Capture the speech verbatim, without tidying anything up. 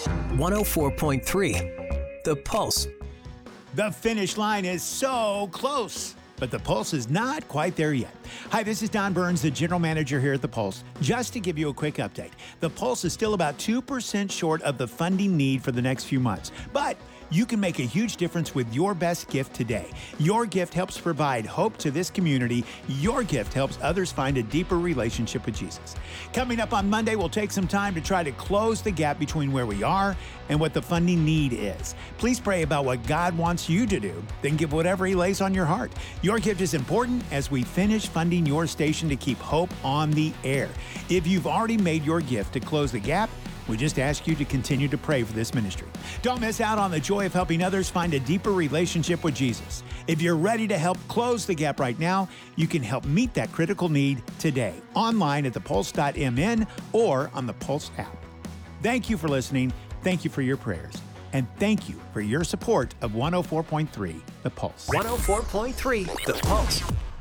one oh four point three The Pulse. The finish line is so close, but the Pulse is not quite there yet. Hi, this is Don Burns, the general manager here at the Pulse. Just to give you a quick update, the Pulse is still about two percent short of the funding need for the next few months, but you can make a huge difference with your best gift today. Your gift helps provide hope to this community. Your gift helps others find a deeper relationship with Jesus. Coming up on Monday, we'll take some time to try to close the gap between where we are and what the funding need is. Please pray about what God wants you to do, then give whatever He lays on your heart. Your gift is important as we finish funding your station to keep hope on the air. If you've already made your gift to close the gap, we just ask you to continue to pray for this ministry. Don't miss out on the joy of helping others find a deeper relationship with Jesus. If you're ready to help close the gap right now, you can help meet that critical need today, online at the pulse dot m n or on the Pulse app. Thank you for listening. Thank you for your prayers. And thank you for your support of one oh four point three The Pulse. one oh four point three The Pulse.